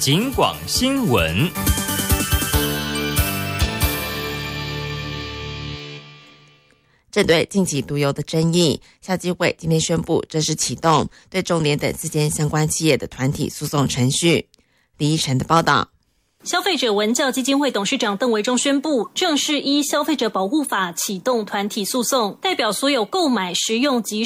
警广新闻。 针对近期毒油的争议，消基会今天宣布正式启动对中联等4间相关企业的团体诉讼程序。李依晨的报道。 消费者文教基金会董事长邓维中宣布，正式依消费者保护法启动团体诉讼，代表所有购买、食用及